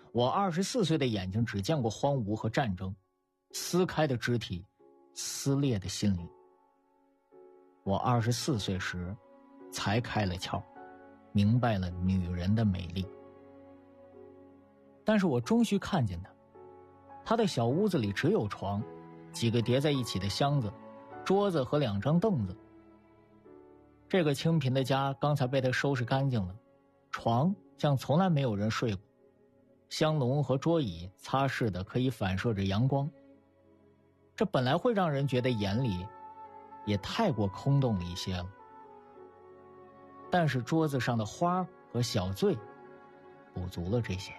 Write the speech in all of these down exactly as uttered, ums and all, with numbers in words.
我二十四岁的眼睛只见过荒芜和战争，撕开的肢体，撕裂的心灵。我二十四岁时才开了窍，明白了女人的美丽。但是我终须看见她，她的小屋子里只有床，几个叠在一起的箱子，桌子和两张凳子。这个清贫的家刚才被她收拾干净了，床像从来没有人睡过，香笼和桌椅擦拭的可以反射着阳光。这本来会让人觉得眼里也太过空洞了一些了。但是桌子上的花和小醉补足了这些。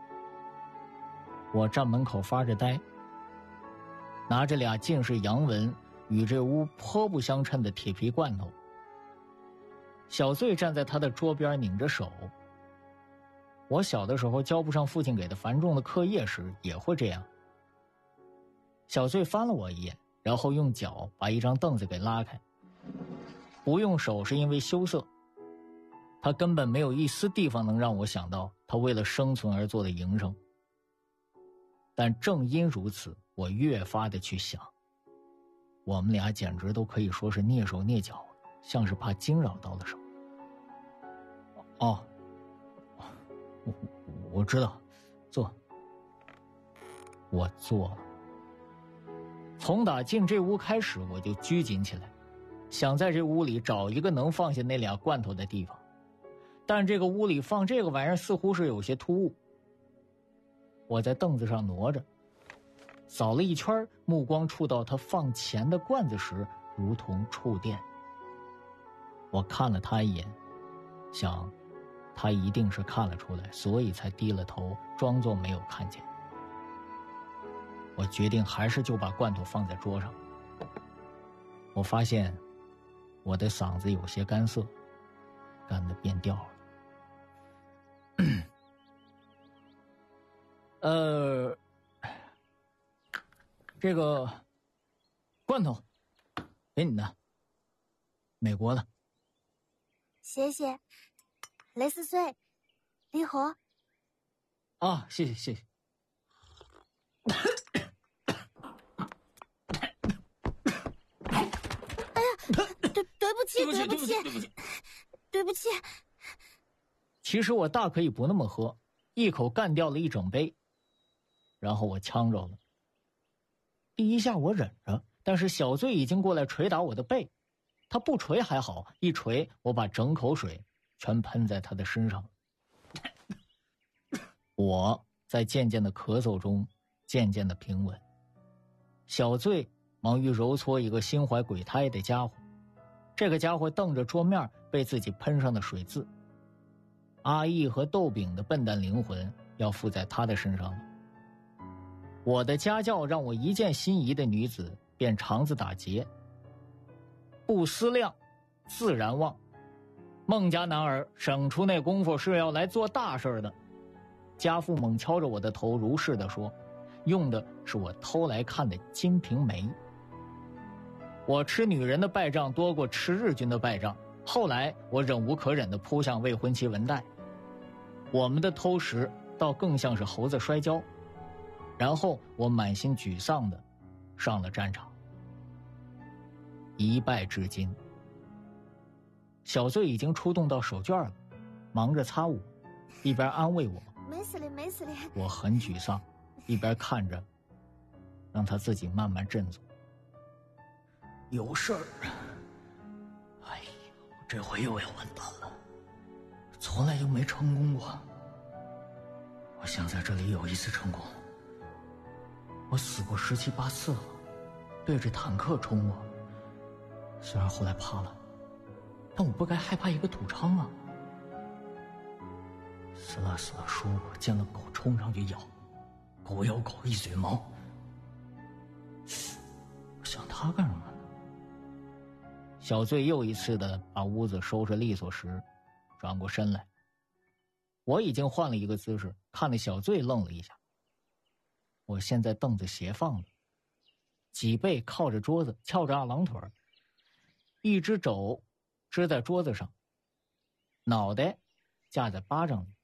我站门口发着呆，拿着俩尽是洋文与这屋颇不相称的铁皮罐头。小醉站在他的桌边拧着手。我小的时候交不上父亲给的繁重的课业时也会这样。小醉翻了我一眼，然后用脚把一张凳子给拉开。不用手是因为羞涩，他根本没有一丝地方能让我想到他为了生存而做的营生。但正因如此，我越发的去想，我们俩简直都可以说是蹑手蹑脚，像是怕惊扰到了什么。哦，我我知道，坐。我坐了。从打进这屋开始，我就拘谨起来，想在这屋里找一个能放下那俩罐头的地方，但这个屋里放这个玩意儿似乎是有些突兀。我在凳子上挪着，扫了一圈，目光触到他放钱的罐子时如同触电。我看了他一眼，想他一定是看了出来，所以才低了头，装作没有看见。我决定还是就把罐头放在桌上。我发现我的嗓子有些干涩，干得变调了。呃，这个罐头给你的，美国的。 谢谢，雷四岁，离合。 啊，谢谢谢谢。 哎呀，对对不起， 对不起， 对不起，对不起， 对不起。 其实我大可以不那么喝，一口干掉了一整杯。然后我呛着了。第一下我忍着，但是小醉已经过来捶打我的背。他不捶还好，一捶我把整口水全喷在他的身上。我在渐渐的咳嗽中渐渐的平稳。小醉忙于揉搓一个心怀鬼胎的家伙，这个家伙瞪着桌面被自己喷上的水渍。阿义和豆饼的笨蛋灵魂要附在他的身上了。我的家教让我一见心仪的女子便肠子打结，不思量自然忘。孟家男儿省出那功夫是要来做大事的。家父猛敲着我的头，如是地说，用的是我偷来看的《金瓶梅》。我吃女人的败仗多过吃日军的败仗，后来我忍无可忍地扑向未婚妻文代。我们的偷食倒更像是猴子摔跤。然后我满心沮丧地上了战场，一败至今。小醉已经出动到手绢了，忙着擦我，一边安慰我， 没死哩没死哩。 我很沮丧，一边看着让他自己慢慢振作。有事儿，哎呀，这回又要完蛋了，从来就没成功过。我想在这里有一次成功。我死过十七八次了，对着坦克冲过，虽然后来怕了，但我不该害怕一个土娼啊。死了死了说过，见了狗冲上去咬，狗咬狗一嘴毛。我想他干什么呢？小醉又一次的把屋子收拾利索时，转过身来。我已经换了一个姿势，看得小醉愣了一下。我现在凳子斜放了，脊背靠着桌子，翘着二郎腿，一只肘支在桌子上，脑袋架在巴掌里。